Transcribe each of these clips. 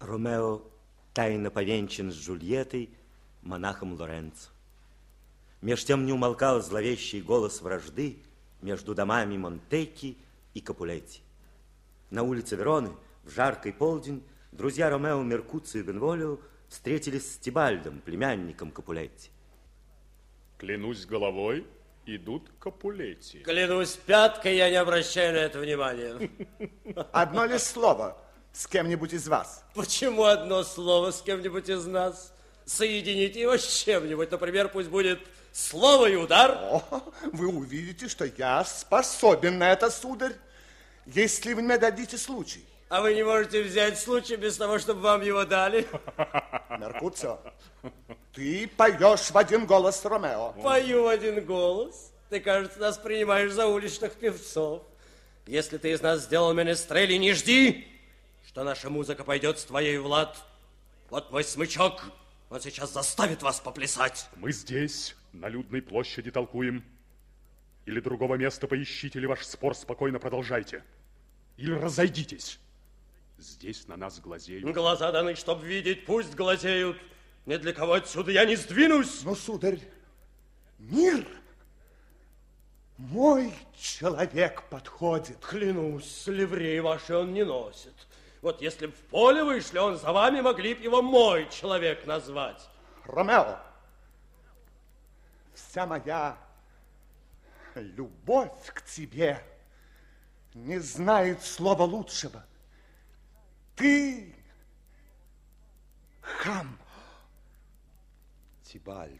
Ромео тайно повенчан с Джульеттой, монахом Лоренцо. Меж тем не умолкал зловещий голос вражды между домами Монтекки и Капулетти. На улице Вероны в жаркий полдень друзья Ромео, Меркуццо и Бенволио встретились с Тибальдом, племянником Капулетти. Клянусь головой, идут Капулетти. Клянусь пяткой, я не обращаю на это внимания. Одно лишь слово с кем-нибудь из вас. Почему одно слово с кем-нибудь из нас? Соедините его с чем-нибудь. Например, пусть будет слово и удар. О, вы увидите, что я способен на это, сударь, если вы мне дадите случай. А вы не можете взять случай без того, чтобы вам его дали? Меркуццо, ты поешь в один голос с Ромео. Пою в один голос. Ты, кажется, нас принимаешь за уличных певцов. Если ты из нас сделал менестрели, не жди, что наша музыка пойдет с твоей, Влад. Вот мой смычок. Он сейчас заставит вас поплясать. Мы здесь, на людной площади, толкуем. Или другого места поищите, или ваш спор спокойно продолжайте. Или разойдитесь. Здесь на нас глазеют. Глаза даны, чтоб видеть, пусть глазеют. Ни для кого отсюда я не сдвинусь. Ну, сударь, мир, мой человек подходит. Клянусь, ливреи ваши он не носит. Вот если б в поле вышли, он за вами, могли б его мой человек назвать. Ромео, вся моя любовь к тебе не знает слова лучшего. Ты хам. Тибальд,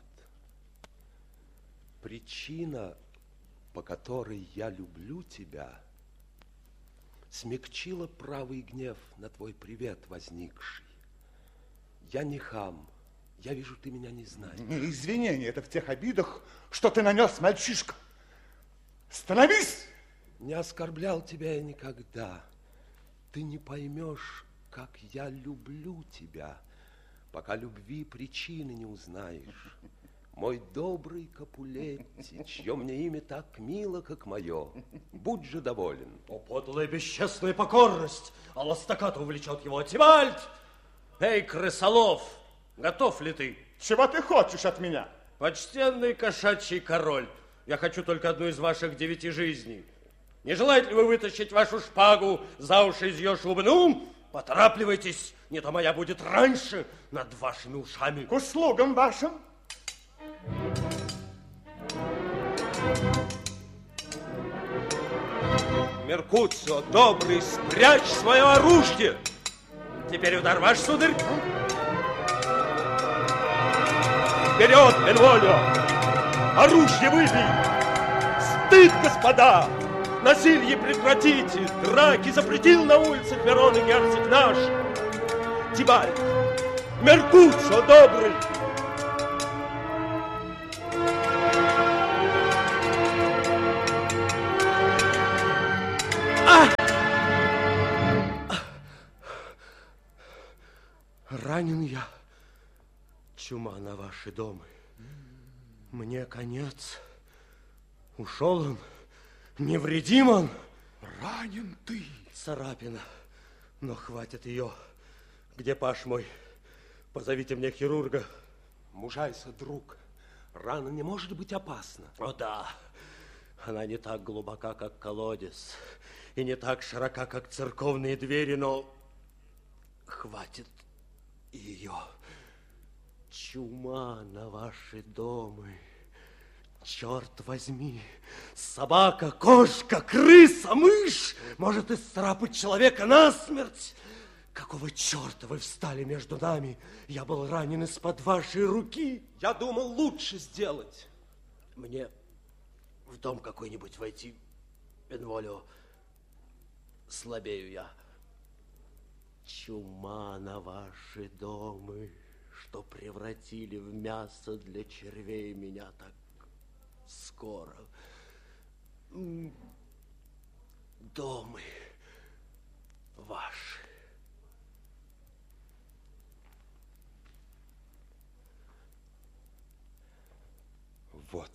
причина, по которой я люблю тебя, смягчила правый гнев на твой привет возникший. Я не хам. Я вижу, ты меня не знаешь. Не извинение это в тех обидах, что ты нанес, мальчишка. Становись! Не оскорблял тебя я никогда. Ты не поймешь, как я люблю тебя, пока любви причины не узнаешь. Мой добрый Капулетти, чье мне имя так мило, как мое, будь же доволен. О, подлая бесчестная покорность! А ластаката увлечет его Тибальд! Эй, крысолов, готов ли ты? Чего ты хочешь от меня? Почтенный кошачий король, я хочу только одну из ваших 9 жизней. Не желаете ли вы вытащить вашу шпагу за уши из ее шубы? Ну, поторапливайтесь, не то моя будет раньше над вашими ушами. К услугам вашим. Меркуццо, добрый, спрячь свое оружие. Теперь удар ваш, сударь. Вперед, Бенволио! Оружие выбей! Стыд, господа! Насилие прекратите! Драки запретил на улицах Вероны герцог наш! Тибальд! Меркуццо, добрый! Ранен я. Чума на ваши дома. Мне конец. Ушел он. Невредим он. Ранен ты. Царапина. Но хватит ее. Где паш мой? Позовите мне хирурга. Мужайся, друг. Рана не может быть опасна. О, да. Она не так глубока, как колодец. И не так широка, как церковные двери, но хватит ее. Чума на ваши дома. Черт возьми, собака, кошка, крыса, мышь может исцарапать человека насмерть. Какого черта вы встали между нами? Я был ранен из-под вашей руки. Я думал, лучше сделать. Мне в дом какой-нибудь войти, Бенволио. Слабею я. Чума на ваши дома, что превратили в мясо для червей меня так скоро. Дома ваши. Вот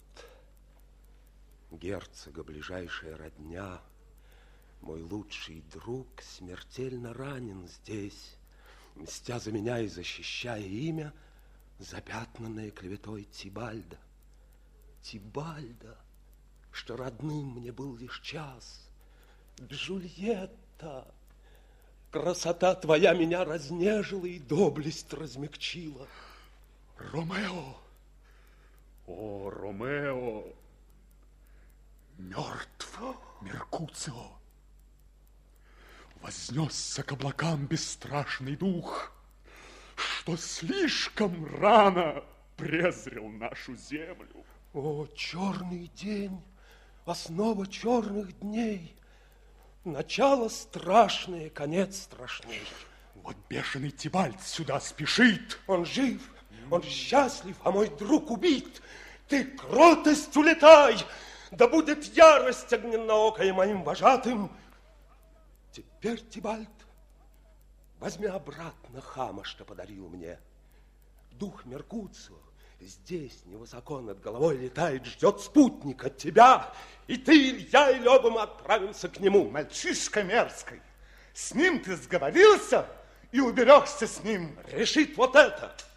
герцога ближайшая родня, мой лучший друг, смертельно ранен здесь. мстя за меня и защищая имя, запятнанное клеветой Тибальда. Тибальда, что родным мне был лишь час. Джульетта, красота твоя меня разнежила и доблесть размягчила. Ромео, о, Ромео, мертв Меркуцио. Вознесся к облакам бесстрашный дух, что слишком рано презрел нашу землю. О, черный день, основа черных дней, начало страшное, конец страшней. Вот бешеный Тибальд сюда спешит. Он жив, он счастлив, а мой друг убит. Ты, кротость, улетай, да будет ярость огненноокой моим вожатым. Теперь, Тибальд, возьми обратно хама, что подарил мне. Дух Меркуцио здесь невысоко над головой летает, ждет спутника, тебя. И ты, Илья, или оба мы отправимся к нему. Мальчишка мерзкий, с ним ты сговорился и уберегся с ним. Решит вот это.